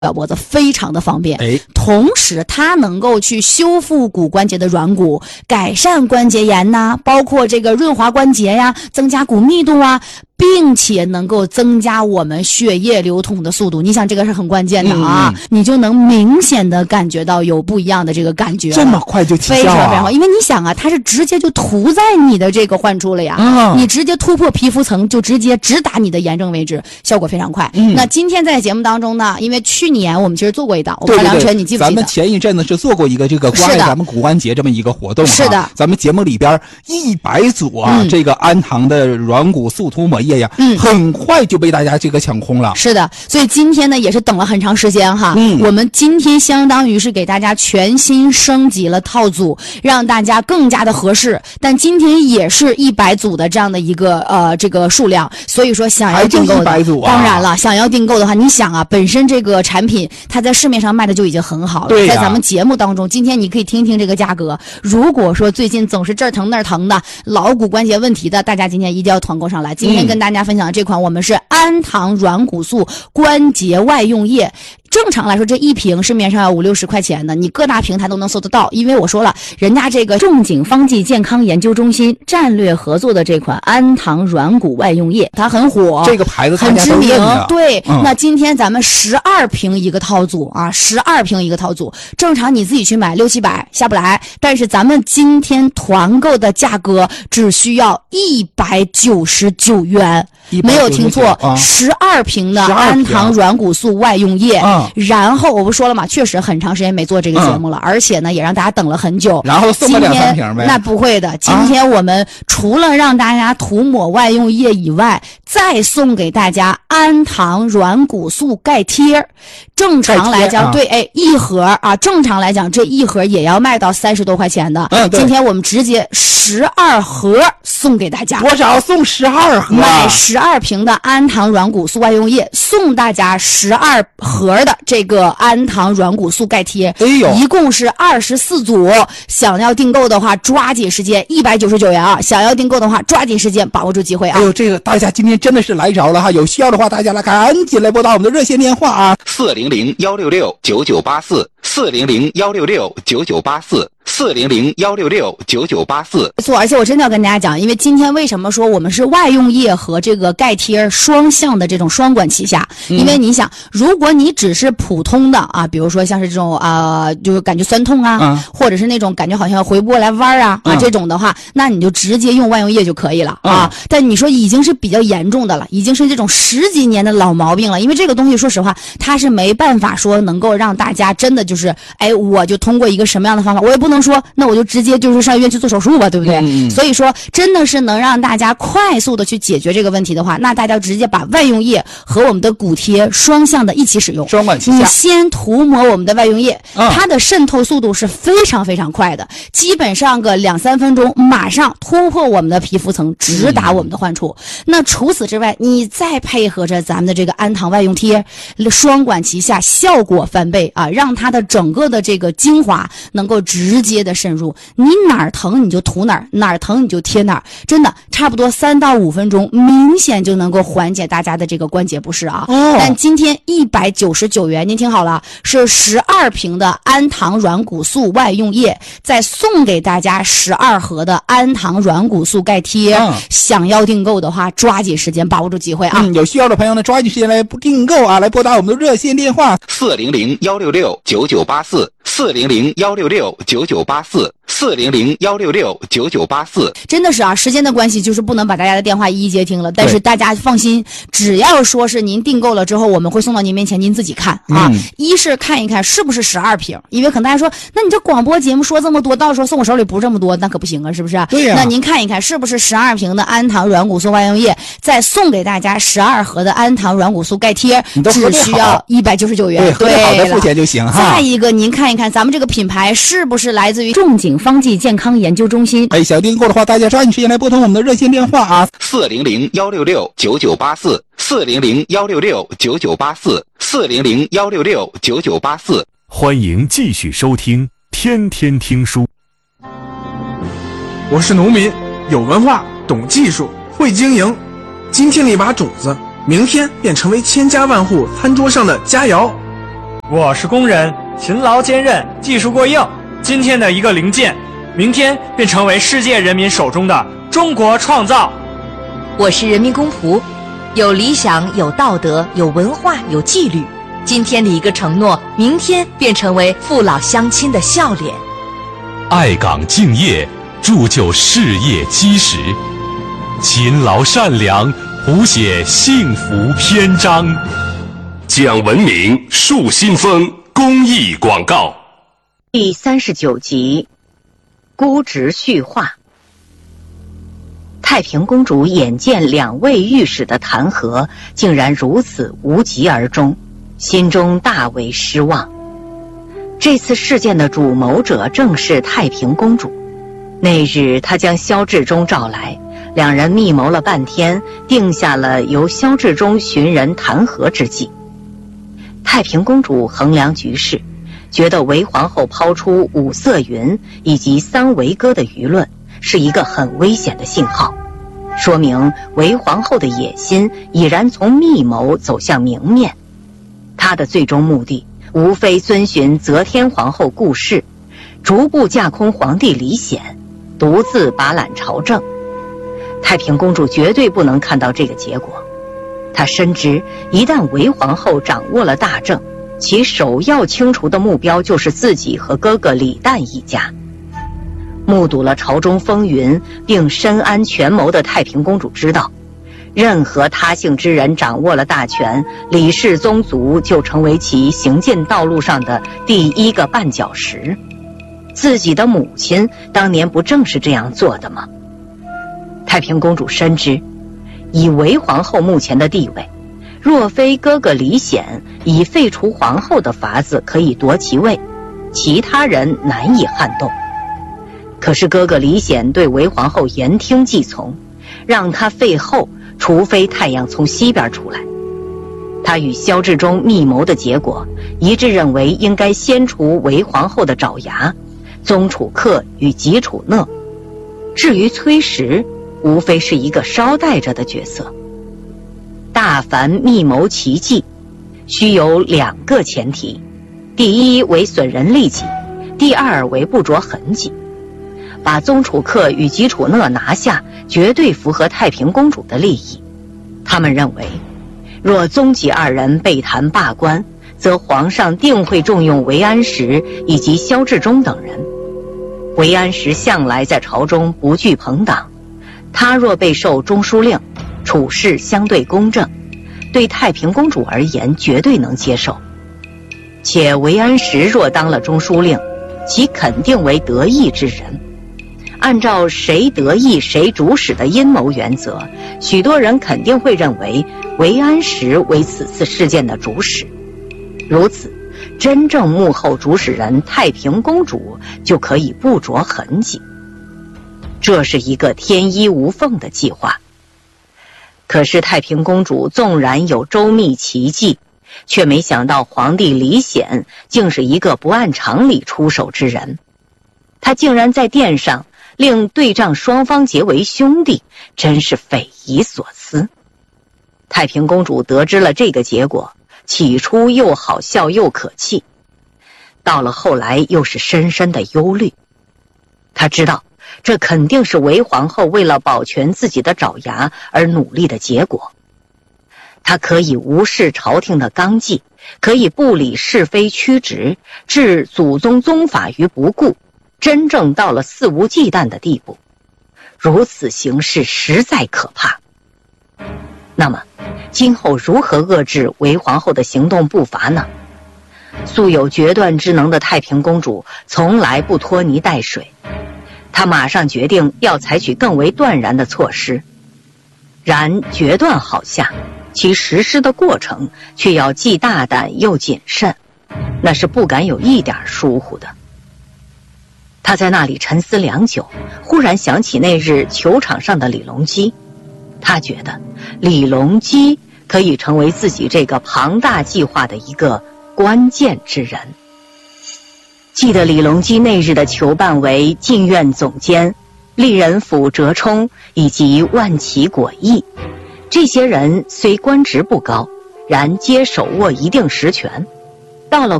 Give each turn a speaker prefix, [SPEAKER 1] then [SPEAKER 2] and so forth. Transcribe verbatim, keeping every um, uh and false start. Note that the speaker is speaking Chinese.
[SPEAKER 1] 脚脖子非常的方便，
[SPEAKER 2] 哎，
[SPEAKER 1] 同时它能够去修复骨关节的软骨，改善关节炎呐、啊，包括这个润滑关节呀，增加骨密度啊，并且能够增加我们血液流通的速度。你想这个是很关键的啊，嗯、你就能明显的感觉到有不一样的这个感觉，
[SPEAKER 2] 这么快就起效啊，
[SPEAKER 1] 非常非常好。因为你想啊，它是直接就涂在你的这个患处了呀，嗯、你直接突破皮肤层，就直接直达你的炎症位置，效果非常快。嗯、那今天在节目当中呢，因为去年我们其实做过一档，我不知道梁晨你记不记得？
[SPEAKER 2] 咱们前一阵子是做过一个这个关爱咱们骨关节这么一个活动，
[SPEAKER 1] 是的。
[SPEAKER 2] 咱们节目里边一百组啊，嗯、这个安堂的软骨素涂抹液呀，嗯，很快就被大家这个抢空了。
[SPEAKER 1] 是的，所以今天呢也是等了很长时间哈。嗯，我们今天相当于是给大家全新升级了套组，让大家更加的合适。但今天也是一百组的这样的一个呃这个数量，所以说想要订购的，
[SPEAKER 2] 一百组啊，
[SPEAKER 1] 当然了，想要订购的话，你想啊，本身这个产品它在市面上卖的就已经很好了，
[SPEAKER 2] 对啊、
[SPEAKER 1] 在咱们节目当中，今天你可以听听这个价格。如果说最近总是这儿疼那儿疼的，老骨关节问题的，大家今天一定要团购上来。今天跟大家分享的这款，我们是安堂软骨素关节外用液。正常来说，这一瓶市面上要五六十块钱的，你各大平台都能搜得到。因为我说了，人家这个仲景方剂健康研究中心战略合作的这款安堂软骨外用液，它很火，
[SPEAKER 2] 这个牌子
[SPEAKER 1] 很知名。对，
[SPEAKER 2] 嗯、
[SPEAKER 1] 那今天咱们十二瓶一个套组啊，十二瓶一个套组，正常你自己去买六七百下不来，但是咱们今天团购的价格只需要一百九十九元。没有听错，十二、啊、瓶的安堂软骨素外用液。嗯、然后我不说了嘛，确实很长时间没做这个节目了，嗯、而且呢也让大家等了很久。
[SPEAKER 2] 然后送了两三瓶呗？
[SPEAKER 1] 那不会的，今天我们除了让大家涂抹外用液以外，啊、再送给大家安堂软骨素钙贴。正常来讲，啊、对，哎，一盒啊，正常来讲这一盒也要卖到三十多块钱的。嗯，今天我们直接十二盒送给大家。
[SPEAKER 2] 多少送十二盒？
[SPEAKER 1] 买十二瓶的安堂软骨素外用液，送大家十二盒的这个安堂软骨素钙贴。
[SPEAKER 2] 哎呦，
[SPEAKER 1] 一共是二十四组。想要订购的话，抓紧时间，一百九十九元啊！想要订购的话，抓紧时间，把握住机会啊！
[SPEAKER 2] 哎呦，这个大家今天真的是来着了哈！有需要的话，大家来赶紧来拨打我们的热线电话啊，
[SPEAKER 3] 四零零幺六六九九八四，四零零幺六六九九八四。四零零幺六六九九八四，
[SPEAKER 1] 没错。而且我真的要跟大家讲，因为今天为什么说我们是外用液和这个钙贴双向的这种双管齐下？嗯、因为你想，如果你只是普通的啊，比如说像是这种啊、呃，就是感觉酸痛啊，嗯、或者是那种感觉好像回不过来弯啊、嗯、啊这种的话，那你就直接用外用液就可以了啊。嗯、但你说已经是比较严重的了，已经是这种十几年的老毛病了，因为这个东西说实话，它是没办法说能够让大家真的就是，哎，我就通过一个什么样的方法，我也不能说那我就直接就是上医院去做手术吧，对不对？嗯、所以说真的是能让大家快速的去解决这个问题的话，那大家直接把外用液和我们的骨贴双向的一起使用，
[SPEAKER 2] 双管齐下。
[SPEAKER 1] 你先涂抹我们的外用液，嗯、它的渗透速度是非常非常快的，基本上个两三分钟，马上突破我们的皮肤层，直达我们的患处。嗯、那除此之外，你再配合着咱们的这个安堂外用贴，双管齐下，效果翻倍啊！让它的整个的这个精华能够直接的渗入，你哪儿疼你就涂哪儿，哪儿疼你就贴哪儿，真的差不多三到五分钟，明显就能够缓解大家的这个关节不适啊。哦、但今天一百九十九元，您听好了，是十二瓶的安堂软骨素外用液，再送给大家十二盒的安堂软骨素钙贴。嗯、想要订购的话，抓紧时间，把握住机会啊！
[SPEAKER 2] 嗯、有需要的朋友呢，抓紧时间来订购啊，来拨打我们的热线电话
[SPEAKER 3] 四零零幺六六九九八四。四零零幺六六九九八四，四零零幺六六九九八四。
[SPEAKER 1] 真的是啊，时间的关系，就是不能把大家的电话一一接听了。但是大家放心，只要说是您订购了之后，我们会送到您面前，您自己看啊。嗯、一是看一看是不是十二瓶，因为可能大家说，那你这广播节目说这么多，到时候送我手里不是这么多，那可不行啊，是不是？
[SPEAKER 2] 对呀、啊。
[SPEAKER 1] 那您看一看是不是十二瓶的安堂软骨素外用液，再送给大家十二盒的安堂软骨素钙贴，只需要一百九十九元。
[SPEAKER 2] 对，对好的付钱就行哈。
[SPEAKER 1] 再一个，您看一看咱们这个品牌是不是来自于仲景方剂健康研究中心？
[SPEAKER 2] 哎，想订购的话，大家抓紧时间来拨通我们的热线电话啊，
[SPEAKER 3] 四零零幺六六九九八四，四零零幺六六九九八四，四零零幺六六九九八四。
[SPEAKER 4] 欢迎继续收听天天听书。
[SPEAKER 5] 我是农民，有文化，懂技术，会经营。今天的一把种子，明天便成为千家万户餐桌上的佳肴。 我是工人，勤劳坚韧，技术过硬。今天的一个零件，明天便成为世界人民手中的中国创造。
[SPEAKER 6] 我是人民公仆，有理想，有道德，有文化，有纪律。今天的一个承诺，明天便成为父老乡亲的笑脸。
[SPEAKER 4] 爱岗敬业，铸就事业基石；勤劳善良，谱写幸福篇章。
[SPEAKER 7] 讲文明树新风公益广告
[SPEAKER 8] 第三十九集，姑侄叙话。太平公主眼见两位御史的弹劾竟然如此无疾而终，心中大为失望。这次事件的主谋者正是太平公主。那日她将萧志忠召来，两人密谋了半天，定下了由萧志忠寻人弹劾之计。太平公主衡量局势，觉得韦皇后抛出五色云以及三维歌的舆论是一个很危险的信号，说明韦皇后的野心已然从密谋走向明面。她的最终目的无非遵循则天皇后故事，逐步架空皇帝李显，独自把揽朝政。太平公主绝对不能看到这个结果。她深知一旦韦皇后掌握了大政，其首要清除的目标就是自己和哥哥李旦一家。目睹了朝中风云并深谙权谋的太平公主知道，任何他姓之人掌握了大权，李氏宗族就成为其行进道路上的第一个绊脚石。自己的母亲当年不正是这样做的吗？太平公主深知，以韦皇后目前的地位，若非哥哥李显以废除皇后的法子可以夺其位，其他人难以撼动。可是哥哥李显对韦皇后言听计从，让她废后，除非太阳从西边出来。他与萧志忠密谋的结果一致认为，应该先除韦皇后的爪牙，宗楚客与吉楚讷。至于崔实，无非是一个捎带着的角色。大凡密谋奇计，需有两个前提：第一为损人利己，第二为不着痕迹。把宗楚客与吉楚讷拿下，绝对符合太平公主的利益。他们认为，若宗吉二人被弹罢官，则皇上定会重用韦安石以及萧志忠等人。韦安石向来在朝中不惧朋党，他若被授中书令，处事相对公正，对太平公主而言绝对能接受。且韦安石若当了中书令，其肯定为得意之人。按照谁得意谁主使的阴谋原则，许多人肯定会认为韦安石为此次事件的主使。如此，真正幕后主使人太平公主就可以不着痕迹。这是一个天衣无缝的计划。可是太平公主纵然有周密奇计，却没想到皇帝李显竟是一个不按常理出手之人。他竟然在殿上令对仗双方结为兄弟，真是匪夷所思。太平公主得知了这个结果，起初又好笑又可气，到了后来又是深深的忧虑。她知道这肯定是韦皇后为了保全自己的爪牙而努力的结果。她可以无视朝廷的纲纪，可以不理是非曲直，置祖宗宗法于不顾，真正到了肆无忌惮的地步。如此行事实在可怕。那么今后如何遏制韦皇后的行动步伐呢？素有决断之能的太平公主从来不拖泥带水，她马上决定要采取更为断然的措施。然决断好下，其实施的过程却要既大胆又谨慎，那是不敢有一点疏忽的。他在那里沉思良久，忽然想起那日球场上的李隆基。他觉得李隆基可以成为自己这个庞大计划的一个关键之人。记得李隆基那日的囚办为禁院总监、丽人府折冲以及万骑果毅，这些人虽官职不高，然皆手握一定实权。到了